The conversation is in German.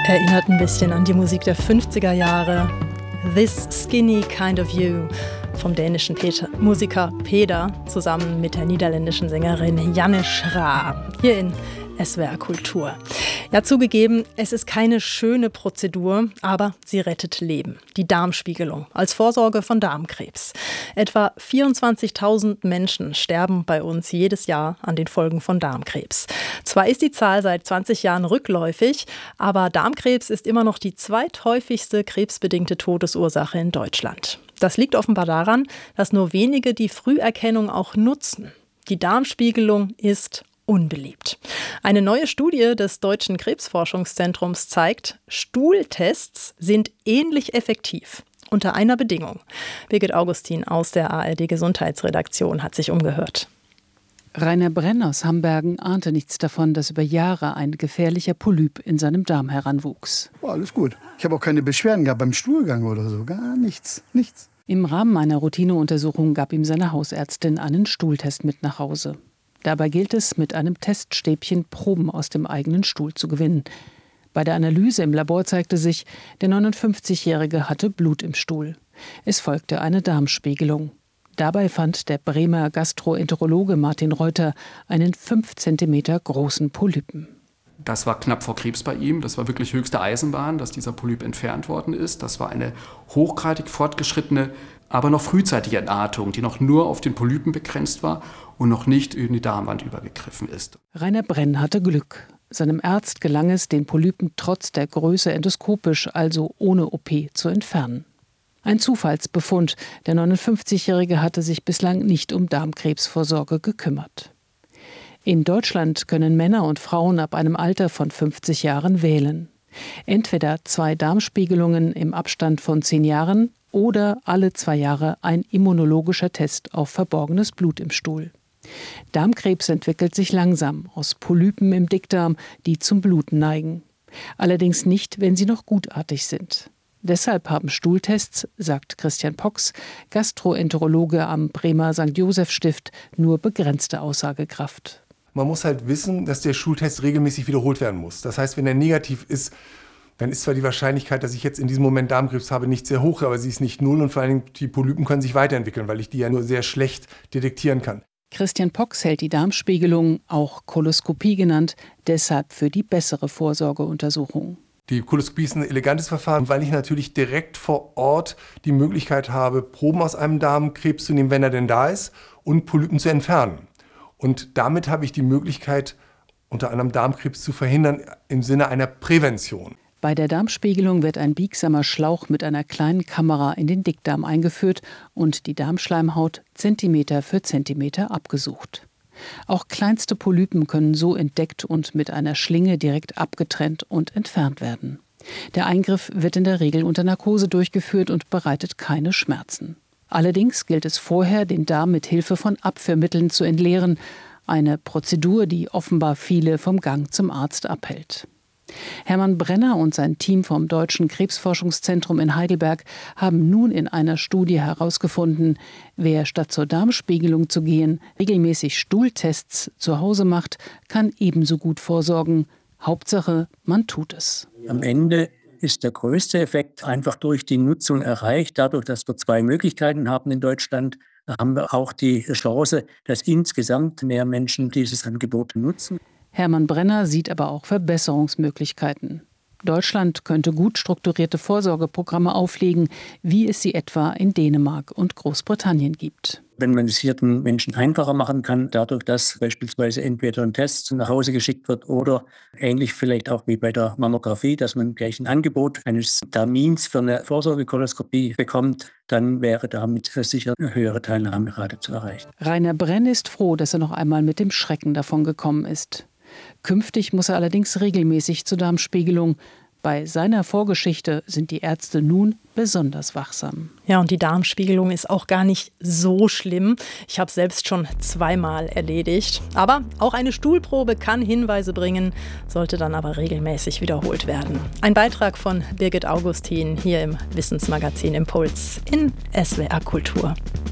Erinnert ein bisschen an die Musik der 50er Jahre. This Skinny Kind of You vom dänischen Musiker Peder zusammen mit der niederländischen Sängerin Janne Schra hier in SWR Kultur. Ja, zugegeben, es ist keine schöne Prozedur, aber sie rettet Leben. Die Darmspiegelung als Vorsorge von Darmkrebs. Etwa 24.000 Menschen sterben bei uns jedes Jahr an den Folgen von Darmkrebs. Zwar ist die Zahl seit 20 Jahren rückläufig, aber Darmkrebs ist immer noch die zweithäufigste krebsbedingte Todesursache in Deutschland. Das liegt offenbar daran, dass nur wenige die Früherkennung auch nutzen. Die Darmspiegelung ist unbeliebt. Eine neue Studie des Deutschen Krebsforschungszentrums zeigt, Stuhltests sind ähnlich effektiv. Unter einer Bedingung. Birgit Augustin aus der ARD-Gesundheitsredaktion hat sich umgehört. Rainer Brenn aus Hambergen ahnte nichts davon, dass über Jahre ein gefährlicher Polyp in seinem Darm heranwuchs. Oh, alles gut. Ich habe auch keine Beschwerden gehabt beim Stuhlgang oder so. Gar nichts. Im Rahmen einer Routineuntersuchung gab ihm seine Hausärztin einen Stuhltest mit nach Hause. Dabei gilt es, mit einem Teststäbchen Proben aus dem eigenen Stuhl zu gewinnen. Bei der Analyse im Labor zeigte sich, der 59-Jährige hatte Blut im Stuhl. Es folgte eine Darmspiegelung. Dabei fand der Bremer Gastroenterologe Martin Reuter einen 5 cm großen Polypen. Das war knapp vor Krebs bei ihm. Das war wirklich höchste Eisenbahn, dass dieser Polyp entfernt worden ist. Das war eine hochgradig fortgeschrittene, aber noch frühzeitige Entartung, die noch nur auf den Polypen begrenzt war und noch nicht in die Darmwand übergegriffen ist. Rainer Brenn hatte Glück. Seinem Arzt gelang es, den Polypen trotz der Größe endoskopisch, also ohne OP, zu entfernen. Ein Zufallsbefund. Der 59-Jährige hatte sich bislang nicht um Darmkrebsvorsorge gekümmert. In Deutschland können Männer und Frauen ab einem Alter von 50 Jahren wählen. Entweder 2 Darmspiegelungen im Abstand von 10 Jahren oder alle 2 Jahre ein immunologischer Test auf verborgenes Blut im Stuhl. Darmkrebs entwickelt sich langsam aus Polypen im Dickdarm, die zum Bluten neigen. Allerdings nicht, wenn sie noch gutartig sind. Deshalb haben Stuhltests, sagt Christian Pox, Gastroenterologe am Bremer St. Joseph Stift, nur begrenzte Aussagekraft. Man muss halt wissen, dass der Stuhltest regelmäßig wiederholt werden muss. Das heißt, wenn er negativ ist, dann ist zwar die Wahrscheinlichkeit, dass ich jetzt in diesem Moment Darmkrebs habe, nicht sehr hoch, aber sie ist nicht null und vor allem die Polypen können sich weiterentwickeln, weil ich die ja nur sehr schlecht detektieren kann. Christian Pox hält die Darmspiegelung, auch Koloskopie genannt, deshalb für die bessere Vorsorgeuntersuchung. Die Koloskopie ist ein elegantes Verfahren, weil ich natürlich direkt vor Ort die Möglichkeit habe, Proben aus einem Darmkrebs zu nehmen, wenn er denn da ist, und Polypen zu entfernen. Und damit habe ich die Möglichkeit, unter anderem Darmkrebs zu verhindern im Sinne einer Prävention. Bei der Darmspiegelung wird ein biegsamer Schlauch mit einer kleinen Kamera in den Dickdarm eingeführt und die Darmschleimhaut Zentimeter für Zentimeter abgesucht. Auch kleinste Polypen können so entdeckt und mit einer Schlinge direkt abgetrennt und entfernt werden. Der Eingriff wird in der Regel unter Narkose durchgeführt und bereitet keine Schmerzen. Allerdings gilt es vorher, den Darm mit Hilfe von Abführmitteln zu entleeren. Eine Prozedur, die offenbar viele vom Gang zum Arzt abhält. Hermann Brenner und sein Team vom Deutschen Krebsforschungszentrum in Heidelberg haben nun in einer Studie herausgefunden, wer statt zur Darmspiegelung zu gehen, regelmäßig Stuhltests zu Hause macht, kann ebenso gut vorsorgen. Hauptsache, man tut es. Am Ende ist der größte Effekt einfach durch die Nutzung erreicht. Dadurch, dass wir 2 Möglichkeiten haben in Deutschland, haben wir auch die Chance, dass insgesamt mehr Menschen dieses Angebot nutzen. Hermann Brenner sieht aber auch Verbesserungsmöglichkeiten. Deutschland könnte gut strukturierte Vorsorgeprogramme auflegen, wie es sie etwa in Dänemark und Großbritannien gibt. Wenn man es hier den Menschen einfacher machen kann, dadurch, dass beispielsweise entweder ein Test nach Hause geschickt wird oder ähnlich vielleicht auch wie bei der Mammographie, dass man gleich ein Angebot eines Termins für eine Vorsorgekoloskopie bekommt, dann wäre damit sicher eine höhere Teilnahmerate zu erreichen. Rainer Brenn ist froh, dass er noch einmal mit dem Schrecken davon gekommen ist. Künftig muss er allerdings regelmäßig zur Darmspiegelung. Bei seiner Vorgeschichte sind die Ärzte nun besonders wachsam. Ja, und die Darmspiegelung ist auch gar nicht so schlimm. Ich habe es selbst schon 2-mal erledigt. Aber auch eine Stuhlprobe kann Hinweise bringen, sollte dann aber regelmäßig wiederholt werden. Ein Beitrag von Birgit Augustin hier im Wissensmagazin Impuls in SWR Kultur.